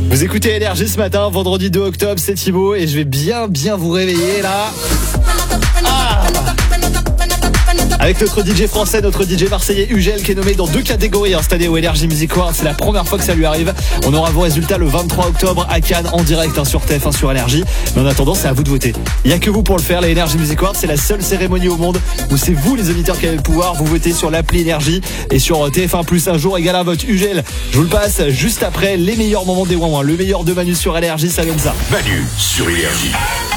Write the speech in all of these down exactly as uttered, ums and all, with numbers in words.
Vous écoutez Énergie ce matin, vendredi deux octobre, c'est Thibaut et je vais bien bien vous réveiller là. Ah Avec notre D J français, notre D J marseillais Ugel qui est nommé dans deux catégories hein, cette année au Energy Music Awards. C'est la première fois que ça lui arrive. On aura vos résultats le vingt-trois octobre à Cannes en direct hein, sur T F un sur Énergie. Mais en attendant, c'est à vous de voter. Il n'y a que vous pour le faire. Les Energy Music Awards, c'est la seule cérémonie au monde où c'est vous les auditeurs qui avez le pouvoir. Vous votez sur l'appli Énergie et sur T F un plus un jour égale un vote. Ugel, je vous le passe juste après les meilleurs moments des Ouin Ouin. Le meilleur de Manu sur Énergie, ça donne ça. Manu sur Énergie.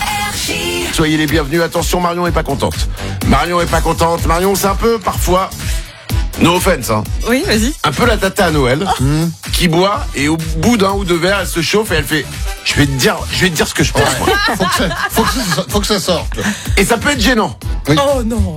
Soyez les bienvenus. Attention, Marion est pas contente. Marion est pas contente. Marion, c'est un peu parfois, no offense, hein. Oui, vas-y. Un peu la tata à Noël, oh. mmh, qui boit et au bout d'un ou deux verres, elle se chauffe et elle fait. Je vais te dire, je vais te dire ce que je pense. Ouais. faut, que ça, faut, que ça, faut que ça sorte. Et ça peut être gênant. Oui. Oh non.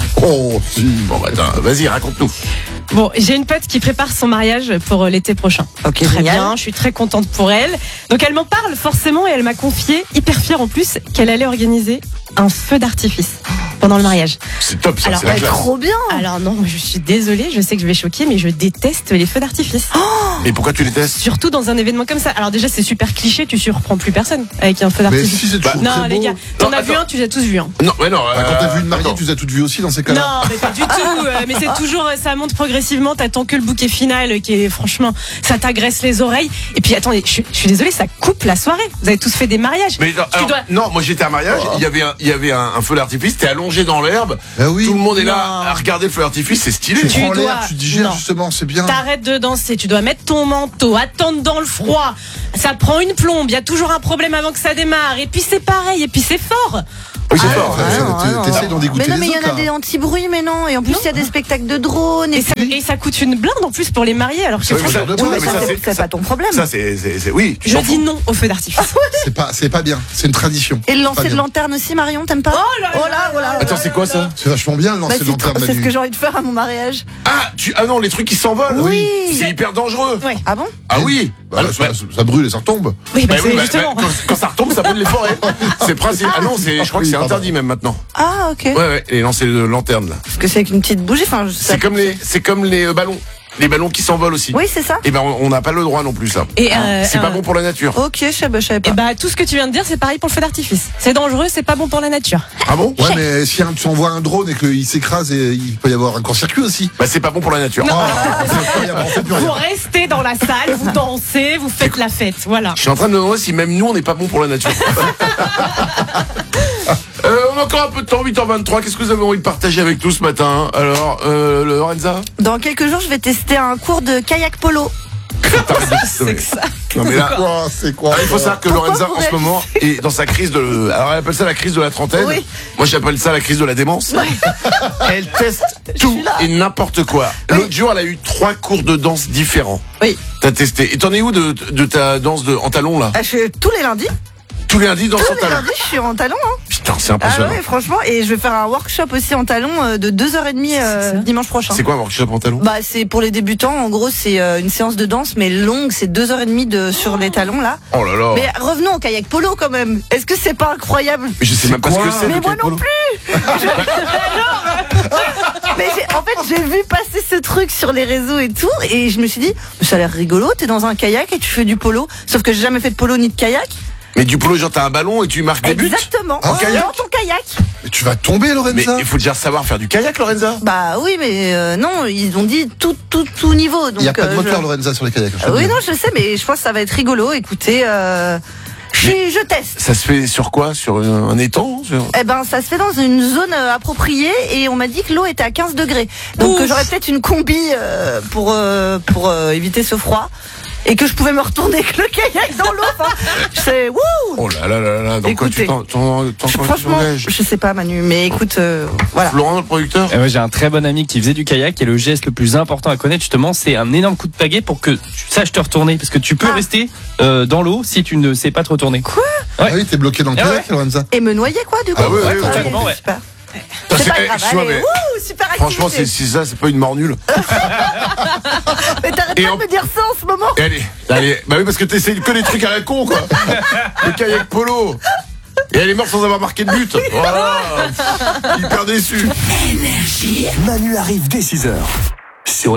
Oh si. Bon bah attends, vas-y, raconte-nous. Bon, j'ai une pote qui prépare son mariage pour l'été prochain. Ok, très bien, je suis très contente pour elle. Donc elle m'en parle forcément et elle m'a confié, hyper fière en plus, qu'elle allait organiser un feu d'artifice pendant le mariage. C'est top ça, alors, c'est la classe. Trop bien. Alors non, je suis désolée, je sais que je vais choquer, mais je déteste les feux d'artifice. Oh mais pourquoi tu les testes? Surtout dans un événement comme ça. Alors déjà, c'est super cliché, tu surprends plus personne avec un feu d'artifice. Mais si, c'est toujours bah, très non, beau. les gars, t'en non, as attends. vu un, tu les as tous vus. Hein. Non, mais non. Bah, euh, quand t'as vu une mariée, attends. tu les as toutes vues aussi dans ces cas-là. Non, mais pas du tout. euh, mais c'est toujours, ça monte progressivement. T'attends que le bouquet final, qui est franchement, ça t'agresse les oreilles. Et puis attendez, je, je suis désolée, ça coupe la soirée. Vous avez tous fait des mariages. Mais non, alors, dois... non, moi j'étais à un mariage. Il Oh. y avait un, il y avait un, un feu d'artifice. T'es allongé dans l'herbe. Bah oui. Tout le monde est Non. là à regarder le feu d'artifice. C'est stylé. Tu Tu prends dois- l'air, tu digères non. justement, c'est bien. T'arrêtes de danser, tu dois mettre ton manteau, attendre dans le froid. Ça prend une plombe, il y a toujours un problème avant que ça démarre. Et puis c'est pareil, et puis c'est fort. Oui, c'est Ah, fort. ouais, ah, non, ah, non. T'essayes d'en dégoûter Mais non, mais les il y autres. en a des là. anti-bruits, mais non. Et en plus, il y a des spectacles de drones. Et Et ça, et ça coûte une blinde en plus pour les mariés. Alors que Oui, mais ça- de Oui, toi, mais mais ça, ça, c'est- c'est- c'est pas ton problème. Ça c'est, c'est, c'est- oui. tu je t'en dis fous. non au feu d'artifice. C'est pas, c'est pas bien. C'est une tradition. Et le Pas lancer de bien. lanterne aussi, Marion, t'aimes pas? Oh là là oh là, oh là, Attends, c'est quoi ça? C'est vachement bien le Bah, lancer c'est de lanterne, trop- c'est ce Manu. que j'ai envie de faire à mon mariage. Ah, tu, ah non, les trucs qui s'envolent. Oui. C'est hyper dangereux. Ouais. Ah bon? Ah oui. Bah, Ah, ça, bah, ça- ça brûle et ça retombe. Oui, bah, bah c'est oui, bah, justement. bah, quand, quand ça retombe, ça brûle les forêts. C'est principe. Ah non, c'est, je crois que Oui, c'est pardon. interdit même maintenant. Ah, ok. Ouais, ouais. Les lancers de lanterne là. Parce que c'est avec une petite bougie. Enfin, je- ça- C'est comme les, c'est comme les euh, ballons. Les ballons qui s'envolent aussi. Oui, c'est ça. Et ben, on on n'a pas le droit non plus ça. Et, euh, C'est pas euh, bon pour la nature. Ok, je savais, je savais pas. Et bah tout ce que tu viens de dire, c'est pareil pour le feu d'artifice. C'est dangereux, c'est pas bon pour la nature. Ah bon? Ouais, mais si un- tu envoies un drone et qu'il s'écrase, et il peut y avoir un court-circuit aussi. Bah c'est pas bon pour la nature. Non. Oh, c'est incroyable, on fait plus Vous rien. restez dans la salle, vous dansez, vous faites la fête, voilà. Je suis en train de me demander si même nous on n'est pas bon pour la nature. euh, on a encore un peu de temps, huit heures vingt-trois. Qu'est-ce que vous avez envie de partager avec nous ce matin? Alors, euh, Lorenza? Dans quelques jours, je vais tester un cours de kayak polo. C'est que ça. Non mais là, Quoi, c'est quoi? il faut savoir que Pourquoi Lorenza vous en ce moment est dans sa crise de. Alors elle appelle ça la crise de la trentaine. Oui. Moi j'appelle ça la crise de la démence. Elle teste tout et n'importe quoi. L'autre jour elle a eu trois cours de danse différents. Oui. T'as testé. Et t'en es où de, de ta danse de, en talons là? Ah, je fais tous les lundis. Tous les lundis danse Tous en les talons. lundis, je suis en talons. Hein. Putain c'est Ah impressionnant. ouais, franchement. Et je vais faire un workshop aussi en talons euh, de deux heures trente euh, C'est ça. dimanche prochain. C'est quoi un workshop en talons? Bah, c'est pour les débutants. En gros, c'est euh, une séance de danse, mais longue. C'est deux heures trente de, sur les talons, là. Oh là là. Mais revenons au kayak polo, quand même. Est-ce que c'est pas incroyable? Mais je sais même pas ce quoi? que c'est. Mais le moi kayak non polo. Mais j'ai- en fait, j'ai vu passer ce truc sur les réseaux et tout, et je me suis dit, ça a l'air rigolo. T'es dans un kayak et tu fais du polo. Sauf que j'ai jamais fait de polo ni de kayak. Mais du polo, genre t'as un ballon et tu marques des buts. Exactement. En kayak Dans ton kayak. Mais tu vas tomber, Mais Lorenza. il faut déjà savoir faire du kayak, Lorenza. Bah oui, mais euh, non, ils ont dit tout, tout, tout niveau. Donc, Il n'y a pas de euh, moteur, je- Lorenza, sur les kayaks. je te Euh, oui, le dis. non, je sais, mais je pense que ça va être rigolo. Écoutez, euh, je, suis- je teste. Ça se fait sur quoi? Sur un, un étang sur... Eh ben, ça se fait dans une zone euh, appropriée et on m'a dit que l'eau était à quinze degrés. Donc Ouf. euh, j'aurais peut-être une combi euh, pour euh, pour euh, éviter ce froid et que je pouvais me retourner avec le kayak dans l'eau. Enfin, c'est wouh. Oh là là là là. Donc quoi, Écoutez, tu t'en, t'en, t'en, Je- t'en- franchement, t'engages je sais pas, Manu, mais écoute, euh, voilà. Laurent, le producteur? Et moi, j'ai un très bon ami qui faisait du kayak et le geste le plus important à connaître justement, c'est un énorme coup de pagaie pour que tu saches te retourner parce que tu peux Ah. rester euh, dans l'eau si tu ne sais pas te retourner. Quoi? Ah oui, t'es bloqué dans le Ah kayak, ouais. Lorenza. Et me noyer quoi, du coup. Ah ouais, ouais, Ok, totalement, ouais. super. Parce C'est que, pas eh, grave, excuse-moi, allez, mais wouh, super activité. franchement, c'est, c'est ça, c'est pas une mort nulle. Mais t'arrêtes Et pas en- de me dire ça en ce moment. Et allez, allez. Bah oui, parce que t'essayes que des trucs à la con, quoi. Le kayak polo. Et elle est morte sans avoir marqué de but. Voilà. Hyper déçu. Manu arrive dès six heures.